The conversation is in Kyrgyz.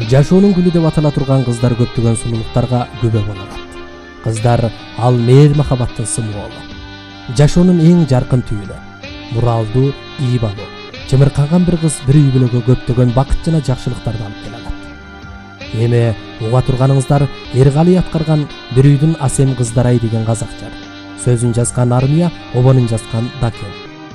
Жашоонун гүлү деп атала турган кыздар көптөгөн сулуулуктарга күбө боло алат. Кыздар ал мээр махабаттын сымволу. Жашоонун эң жаркын түйүнү. Муралдуу, ийбалуу, чымырканган бир кыз бир үй бүлөгө көптөгөн бакыт жана жакшылыктарды алып келе алат. Эми уга турганыңыздар Эргали аткарган бир үйдүн асем кыздарай деген казак жыр. Сөзүн жазган Армия, обонун жазган Дакен.